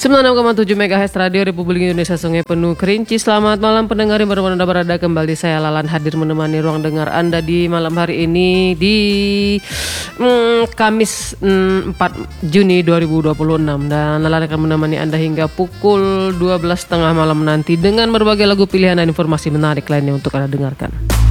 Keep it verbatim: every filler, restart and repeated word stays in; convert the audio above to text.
sembilan puluh enam koma tujuh MHz Radio Republik Indonesia Sungai Penuh Kerinci. Selamat malam pendengar yang baru Anda berada kembali. Saya Lalan hadir menemani ruang dengar Anda di malam hari ini di mm, Kamis mm, empat Juni dua ribu dua puluh enam. Dan Lalan akan menemani Anda hingga pukul dua belas tiga puluh malam nanti dengan berbagai lagu pilihan dan informasi menarik lainnya untuk Anda dengarkan.